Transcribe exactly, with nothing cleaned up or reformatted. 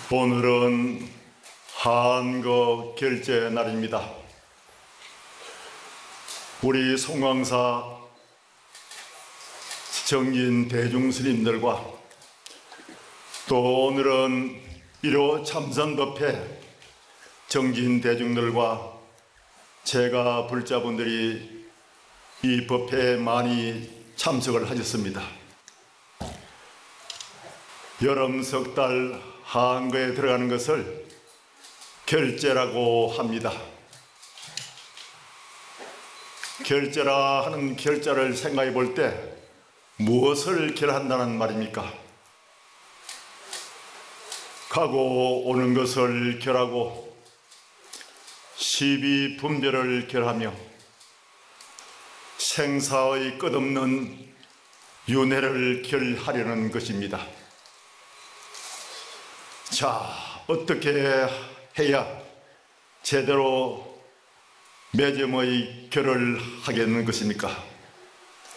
오늘은 한거 결제 날입니다. 우리 송광사 정인 대중스님들과 또 오늘은 일호 참선법회 정진 대중들과 제가 불자분들이 이 법회에 많이 참석을 하셨습니다. 여름 석 달 한거에 들어가는 것을 결제라고 합니다. 결제라 하는 결자를 생각해 볼 때 무엇을 결한다는 말입니까? 가고 오는 것을 결하고 시비 분별을 결하며 생사의 끝없는 윤회를 결하려는 것입니다. 자, 어떻게 해야 제대로 매점의 결을 하겠는 것입니까?